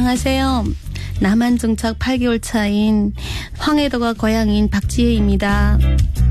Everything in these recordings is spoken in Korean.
안녕하세요. 남한 정착 8개월 차인 황해도가 고향인 박지혜입니다.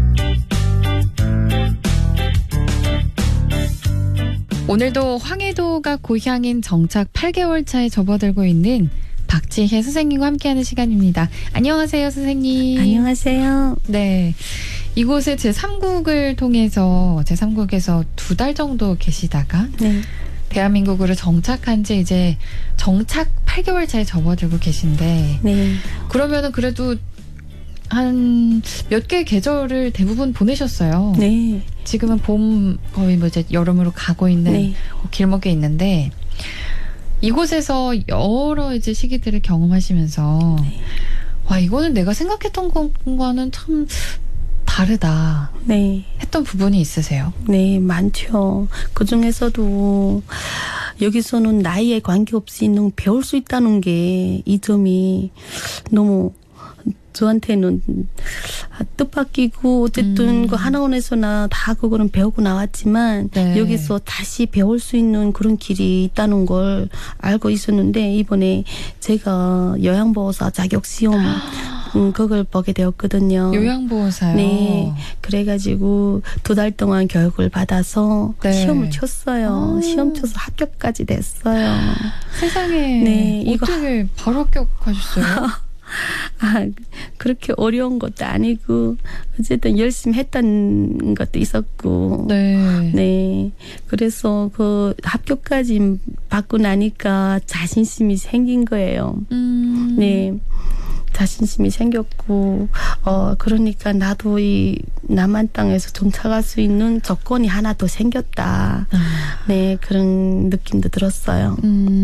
오늘도 황해도가 고향인 정착 8개월 차에 접어들고 있는 박지혜 선생님과 함께하는 시간입니다. 안녕하세요, 선생님. 안녕하세요. 네, 이곳에 제3국을 통해서 제3국에서 2달 정도 계시다가 네. 대한민국으로 정착한 지 이제 정착 8개월 차에 접어들고 계신데 네. 그러면은 그래도 한 몇 개의 계절을 대부분 보내셨어요. 네. 지금은 봄 거의 뭐 이제 여름으로 가고 있는 네. 길목에 있는데 이곳에서 여러 이제 시기들을 경험하시면서 네. 와, 이거는 내가 생각했던 것과는 참 다르다 네. 했던 부분이 있으세요? 네, 많죠. 그 중에서도 여기서는 나이에 관계없이 배울 수 있다는 게 이 점이 너무 저한테는 뜻밖이고 어쨌든 그 하나원에서나 다 그거는 배우고 나왔지만 네. 여기서 다시 배울 수 있는 그런 길이 있다는 걸 알고 있었는데 이번에 제가 요양보호사 자격시험 그걸 보게 되었거든요. 요양보호사요? 네. 그래가지고 2달 동안 교육을 받아서 네. 시험을 쳤어요. 시험 쳐서 합격까지 됐어요. 세상에. 네, 어떻게 바로 합격하셨어요? 그렇게 어려운 것도 아니고 어쨌든 열심히 했던 것도 있었고 네. 네. 그래서 그 합격까지 받고 나니까 자신심이 생긴 거예요. 네. 자신심이 생겼고 그러니까 나도 이 남한 땅에서 정착할 수 있는 조건이 하나 더 생겼다. 네, 그런 느낌도 들었어요.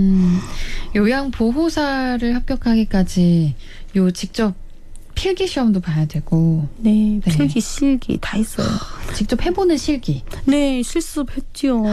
요양보호사를 합격하기까지 요 직접 필기 시험도 봐야 되고 네, 네. 필기, 실기 다 있어요. 직접 해보는 실기. 네, 실습했죠.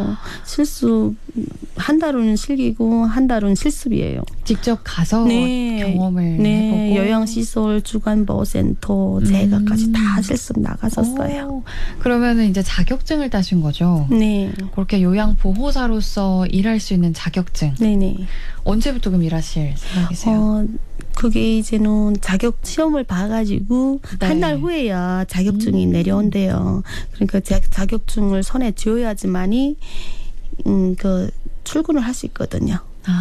실습 한 달은 실기고 한 달은 실습이에요. 직접 가서 네. 경험을 네, 해보고. 요양시설, 주간보호센터, 제가까지 다 실습 나갔었어요. 그러면은 이제 자격증을 따신 거죠? 네. 그렇게 요양보호사로서 일할 수 있는 자격증. 네네. 언제부터 그럼 일하실 생각이세요? 그게 이제는 자격 시험을 봐가지고 네. 한 달 후에야 자격증이 내려온대요. 그러니까 자격증을 손에 쥐어야지만이 그 출근을 할 수 있거든요.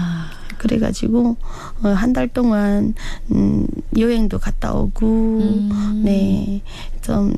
그래가지고 한 달 동안 여행도 갔다 오고 네, 좀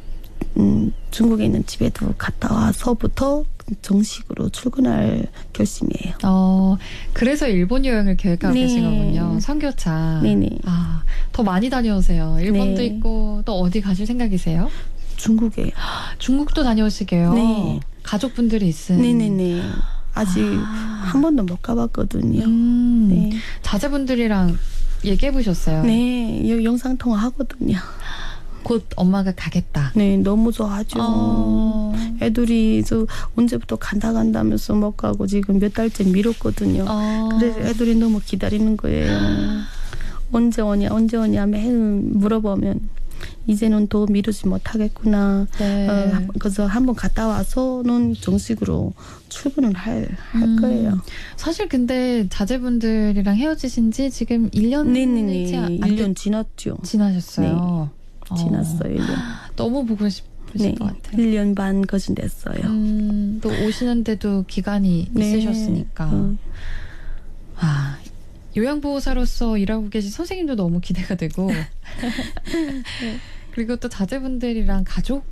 중국에 있는 집에도 갔다 와서부터 정식으로 출근할 결심이에요. 그래서 일본 여행을 계획하고 네. 계신 거군요. 선교차. 네네. 더 많이 다녀오세요. 일본도 네. 있고 또 어디 가실 생각이세요? 중국에. 중국도 다녀오시게요. 네. 가족분들이 있으니. 네네네. 아직 한 번도 못 가봤거든요. 네. 자제분들이랑 얘기해 보셨어요? 네, 영상 통화 하거든요. 곧 엄마가 가겠다. 네, 너무 좋아하죠. 애들이 언제부터 간다면서 못 가고 지금 몇 달째 미뤘거든요. 그래서 애들이 너무 기다리는 거예요. 언제 오냐 매일 물어보면 이제는 더 미루지 못하겠구나. 네. 그래서 한번 갔다 와서는 정식으로 출근을 할 거예요. 사실 근데 자제분들이랑 헤어지신 지 지금 1년 네네네. 1년 지났죠. 지나셨어요. 네. 지났어요. 1년. 너무 보고 싶으실 네, 것 같아요. 1년 반 거진됐어요. 또 오시는데도 기간이 네. 있으셨으니까. 요양보호사로서 일하고 계신 선생님도 너무 기대가 되고 그리고 또 자제분들이랑 가족